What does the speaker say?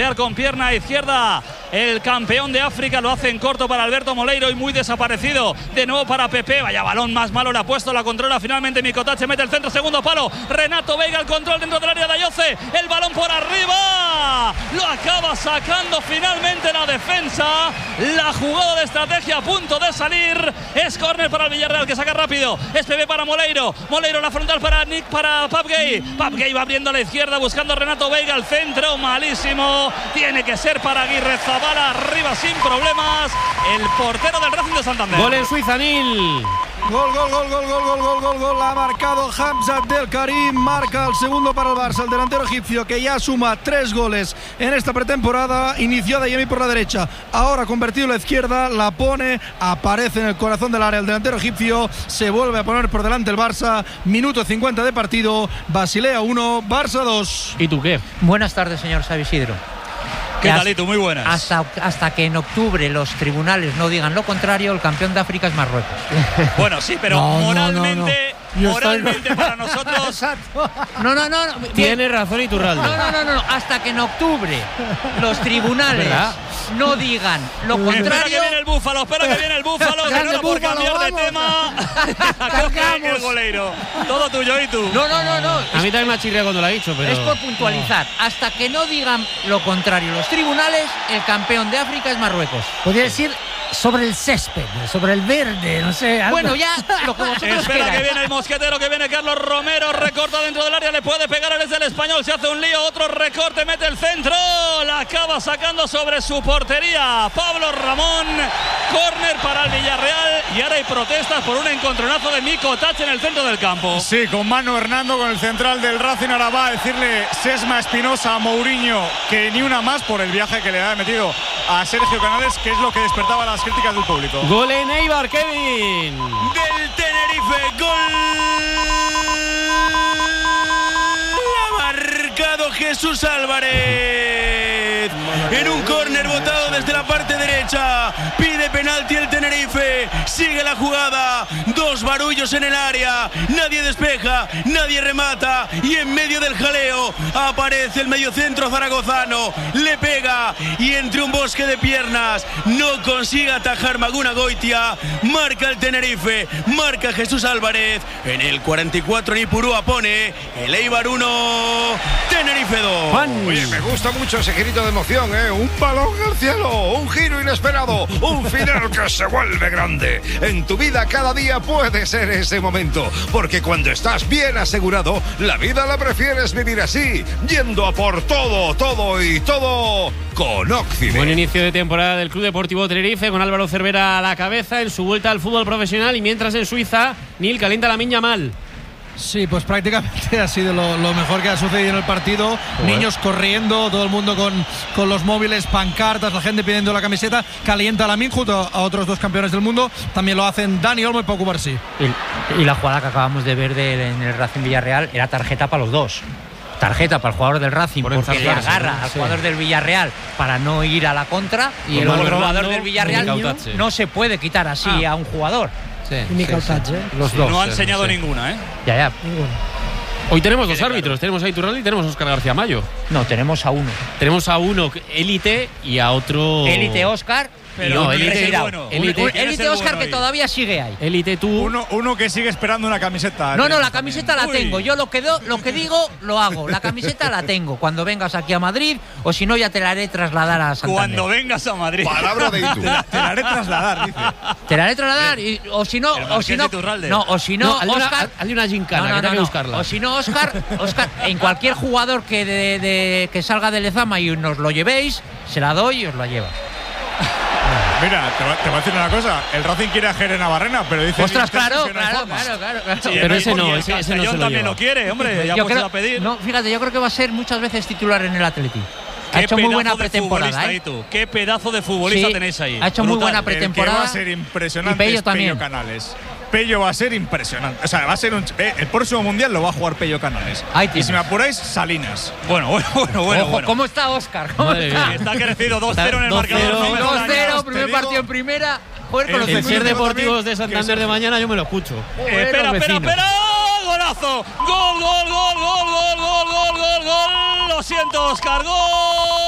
sacar con pierna izquierda el campeón de África. Lo hace en corto para Alberto Moleiro y muy desaparecido de nuevo para Pepe. Vaya balón más malo le ha puesto, la controla finalmente Mikotache, mete el centro, segundo palo, Renato Veiga, el control dentro del área de Ayoce, el balón por arriba, lo acaba sacando finalmente la defensa. La jugada de estrategia a punto de salir, es córner para el Villarreal que saca rápido, es Pepe para Moleiro, la frontal para Pape Gueye va abriendo a la izquierda buscando a Renato Veiga, el centro malísimo, tiene que ser para Aguirre Zabala, arriba sin problemas el portero del Racing de Santander. Gol en Suiza, Nil. Gol. Ha marcado Hamza Del Karim, marca el segundo para el Barça, el delantero egipcio que ya suma 3 goles en esta pretemporada. Inició de Yemi por la derecha, ahora convertido a la izquierda, la pone, aparece en el corazón del área el delantero egipcio, se vuelve a poner por delante el Barça. Minuto 50 de partido, Basilea 1, Barça 2. ¿Y tú qué? Buenas tardes, señor Xavi Isidro. ¿Qué talito? Muy buenas. Hasta que en octubre los tribunales no digan lo contrario, el campeón de África es Marruecos. Bueno, sí, pero moralmente para nosotros. No. Tiene razón Iturralde. No. Hasta que en octubre los tribunales no digan lo contrario. Espera que viene el Búfalo, que no era por cambiar de tema. Coge el goleiro. Todo tuyo, ¿y tú? No. A mí también me ha chirriado cuando lo ha dicho, pero. Es por puntualizar. Hasta que no digan lo contrario los tribunales, el campeón de África es Marruecos. Podría decir sobre el césped, sobre el verde, no sé. Algo. Bueno, ya lo que vosotros Espera queráis. que viene el mosquetero, que viene Carlos Romero, recorta dentro del área, le puede pegar desde el Español, se hace un lío, otro recorte, mete el centro, la acaba sacando sobre su portería Pablo Ramón, córner para el Villarreal y ahora hay protestas por un encontronazo de Mikotache en el centro del campo. Sí, con Manu Hernando, con el central del Racing, ahora va a decirle Sesma Espinosa a Mourinho que ni una más por el viaje que le ha metido a Sergio Canales, que es lo que despertaba las críticas del público. Gol en Eibar, Kevin. Del Tenerife, gol. Ha marcado Jesús Álvarez. En un córner botado desde la parte derecha. Pide penalti el Tenerife. Sigue la jugada. 2 barullos en el área. Nadie despeja, nadie remata. Y en medio del jaleo aparece el mediocentro zaragozano. Le pega y entre un bosque de piernas no consigue atajar Maguna Goitia. Marca el Tenerife. Marca Jesús Álvarez. En el 44 Nipurúa pone el Eibar 1, Tenerife 2. Oye, me gusta mucho ese grito de emoción, ¿eh? Un balón al cielo, un giro inesperado, un final que se vuelve grande. En tu vida cada día puede ser ese momento, porque cuando estás bien asegurado, la vida la prefieres vivir así, yendo a por todo con Occident. Buen inicio de temporada del Club Deportivo Tenerife, con Álvaro Cervera a la cabeza en su vuelta al fútbol profesional, y mientras en Suiza, Nil calienta la miña mal. Sí, pues prácticamente ha sido lo mejor que ha sucedido en el partido. Niños corriendo, todo el mundo con los móviles, pancartas, la gente pidiendo la camiseta. Calienta Lamin junto a otros 2 campeones del mundo. También lo hacen Dani Olmo y Pau Cubarsí. Y la jugada que acabamos de ver en el Racing Villarreal era tarjeta para los dos. Tarjeta para el jugador del Racing porque le agarra al jugador del Villarreal para no ir a la contra, y el jugador del Villarreal no se puede quitar así a un jugador. Los dos. No ha enseñado ninguna, ¿eh? Ya. Hoy tenemos 2 árbitros, tenemos a Iturralde y tenemos a Óscar García Mayo. No, tenemos a uno. Tenemos a uno élite y a otro Élite Óscar. Pero no, Élite Óscar, que todavía sigue ahí. Élite tú. Uno que sigue esperando una camiseta. No, la camiseta la tengo. Yo lo que digo, lo hago. La camiseta la tengo. Cuando vengas aquí a Madrid, o si no, ya te la haré trasladar a Santander. Cuando vengas a Madrid. Palabra de Itu. Te la haré trasladar, dice. Te la haré trasladar, o si no, Óscar. Hazle una gincana, que tengo que buscarla. O si no, Óscar, en cualquier jugador que salga de Lezama y nos lo llevéis, se la doy y os la lleva. Mira, te voy a decir una cosa. El Racing quiere a Jerez Navarrena, pero dice... ¡Ostras, claro! Sí, pero ese no se lo también lleva. lo quiere, hombre. Ya pues a pedir. No, fíjate, yo creo que va a ser muchas veces titular en el Atleti. Ha hecho muy buena pretemporada, ¿eh? Qué pedazo de futbolista tenéis ahí. Ha hecho muy buena pretemporada. El que va a ser impresionante y es Pello Canales. Pello va a ser impresionante. O sea, va a ser el próximo mundial lo va a jugar Pello Canales. Y si me apuráis, Salinas. Bueno. ¿Cómo está Óscar? Está crecido 2-0 en el marcador. 2-0, primer partido en primera. Joder, con los el ser Deportivos de Santander de mañana yo me lo escucho. Espera. Golazo. Gol. Lo siento, Óscar. Gol.